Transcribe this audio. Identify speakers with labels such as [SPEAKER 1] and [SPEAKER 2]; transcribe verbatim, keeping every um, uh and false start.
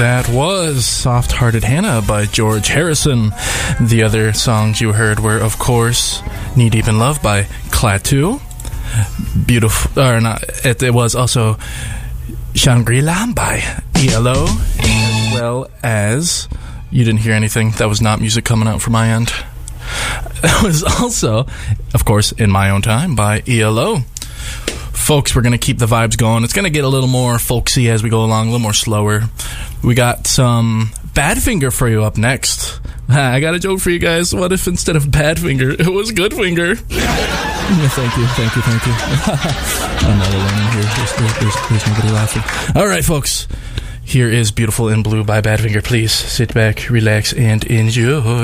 [SPEAKER 1] That was Soft-Hearted Hannah by George Harrison. The other songs you heard were, of course, Knee Deep in Love by Klaatu. Beautiful, or not, it, it was also Shangri-La by E L O, as well as, you didn't hear anything, that was not music coming out from my end. That was also, of course, In My Own Time by E L O. Folks, we're going to keep the vibes going. It's going to get a little more folksy as we go along, a little more slower. We got some Badfinger for you up next. I got a joke for you guys. What if instead of Badfinger, it was Goodfinger? Yeah, thank you, thank you, thank you. I'm not alone in here. There's, there's, there's, there's nobody laughing. All right, folks. Here is Beautiful in Blue by Badfinger. Please sit back, relax, and enjoy.